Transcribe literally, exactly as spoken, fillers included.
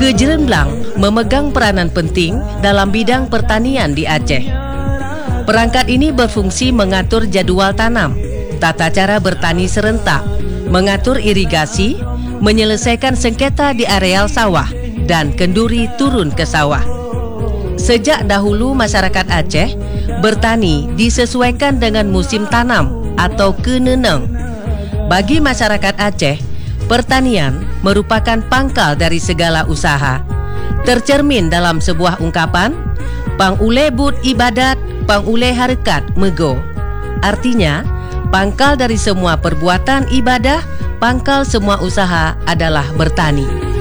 Kejeremblang memegang peranan penting dalam bidang pertanian di Aceh. Perangkat ini berfungsi mengatur jadual tanam, tata cara bertani serentak, mengatur irigasi, menyelesaikan sengketa di areal sawah, dan kenduri turun ke sawah. Sejak dahulu masyarakat Aceh bertani disesuaikan dengan musim tanam atau keneneng. Bagi masyarakat Aceh, pertanian merupakan pangkal dari segala usaha. Tercermin dalam sebuah ungkapan, pangule but ibadat, pangule harekat mego. Artinya, pangkal dari semua perbuatan ibadah, pangkal semua usaha adalah bertani.